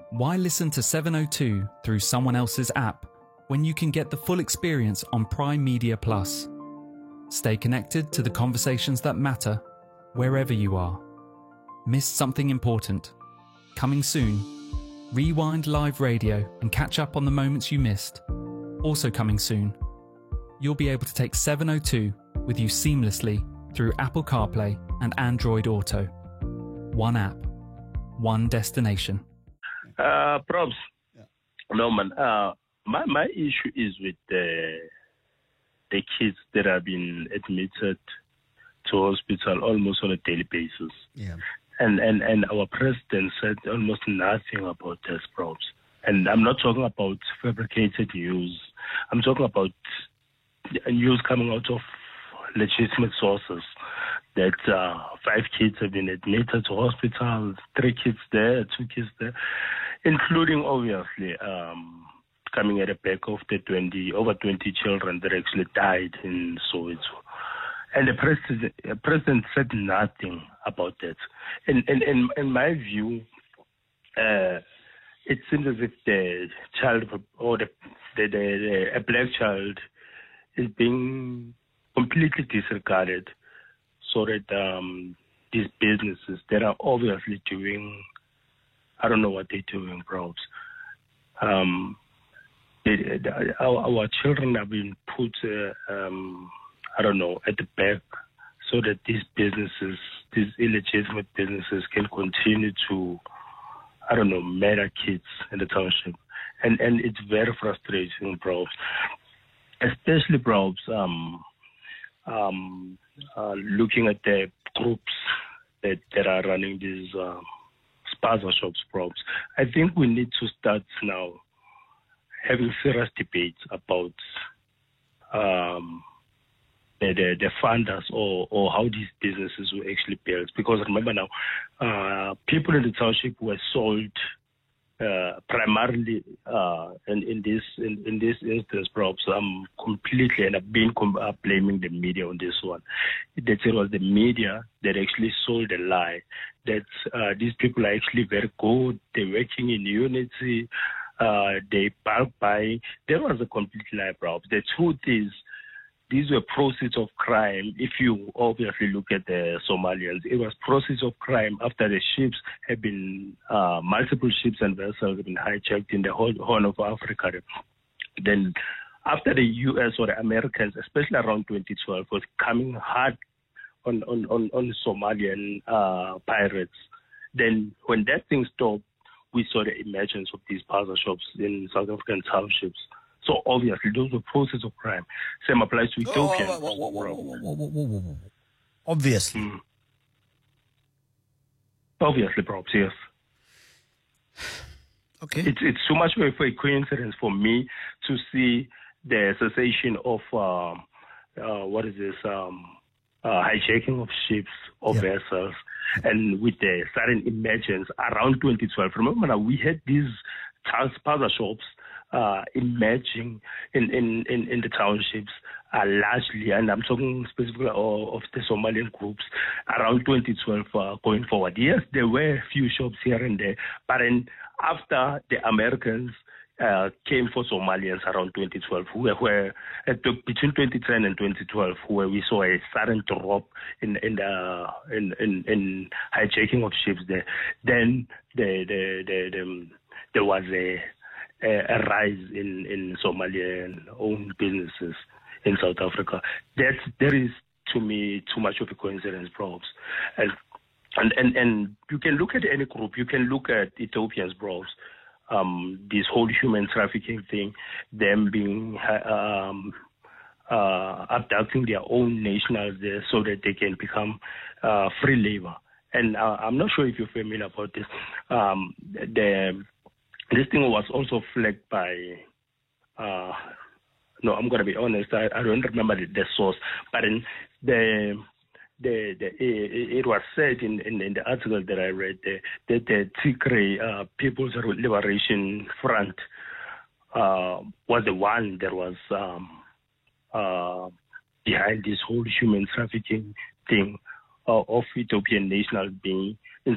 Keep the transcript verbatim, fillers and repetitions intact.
Why listen to seven oh two through someone else's app when you can get the full experience on Prime Media Plus? Stay connected to the conversations that matter wherever you are. Missed something important? Coming soon. Rewind live radio and catch up on the moments you missed. Also coming soon. You'll be able to take seven oh two with you seamlessly through Apple CarPlay and Android Auto. One app, one destination. Uh, probs. Yeah. No, man. Uh, my, my issue is with the, the kids that have been admitted to hospital almost on a daily basis. Yeah. And, and, and our president said almost nothing about this, probs. And I'm not talking about fabricated news. I'm talking about news coming out of legitimate sources that uh, five kids have been admitted to hospital, three kids there, two kids there, including obviously um, coming at the back of the twenty, over twenty children that actually died in Soweto. And the president, the president said nothing about that. In, in, in, in my view, uh, it seems as if the child or the, the, the, the a black child is being completely disregarded, so that um, these businesses that are obviously doing, I don't know what they're doing, bros. Um, they, they, our, our children have been put, uh, um, I don't know, at the back, so that these businesses, these illegitimate businesses, can continue to, I don't know, murder kids in the township, and and it's very frustrating, bros. Especially, bros, um, um, uh, looking at the groups that, that are running these um, spaza shops, bros. I think we need to start now having serious debates about um, the, the, the funders or, or how these businesses were actually built. Because remember now, uh, people in the township were sold Uh, primarily uh, in, in this in, in this instance, perhaps I'm completely and I've been com- uh, blaming the media on this one. That it was the media that actually sold the lie that uh, these people are actually very good. They're working in unity. Uh, they bulk buy. That was a complete lie, perhaps. The truth is, these were proceeds of crime. If you obviously look at the Somalians, it was proceeds of crime after the ships have been, uh, multiple ships and vessels have been hijacked in the whole Horn of Africa. Then after the U S or the Americans, especially around twenty twelve, was coming hard on, on, on, on Somalian uh, pirates. Then when that thing stopped, we saw the emergence of these spaza shops in South African townships. So obviously, those were processes of crime. Same applies to Ethiopia. Oh, whoa, whoa, whoa, whoa, whoa, whoa, whoa, whoa. Obviously. Mm. Obviously, perhaps, yes. Okay. It's it's too much of a coincidence for me to see the cessation of, uh, uh, what is this, um, uh, hijacking of ships or yeah. vessels, and with the sudden emergence around twenty twelve. Remember now, we had these spaza shops Uh, emerging in, in, in, in the townships uh, largely, and I'm talking specifically of, of the Somalian groups, around twenty twelve uh, going forward. Yes, there were a few shops here and there, but then after the Americans uh, came for Somalians around twenty twelve, where, where uh, between twenty ten and twenty twelve, where we saw a sudden drop in in the in, in, in hijacking of ships there. Then the the, the, the there was a a rise in, in Somalian-owned businesses in South Africa. That's, that is, to me, too much of a coincidence, perhaps. And, and, and, and you can look at any group. You can look at Ethiopians, perhaps. Um, this whole human trafficking thing, them being um, uh, abducting their own nationals there so that they can become uh, free labor. And uh, I'm not sure if you're familiar about this. Um, the This thing was also flagged by, uh, no, I'm going to be honest, I, I don't remember the, the source, but in the, the, the it, it was said in, in, in the article that I read that the, the Tigray uh, People's Liberation Front uh, was the one that was um, uh, behind this whole human trafficking thing uh, of Ethiopian nationals being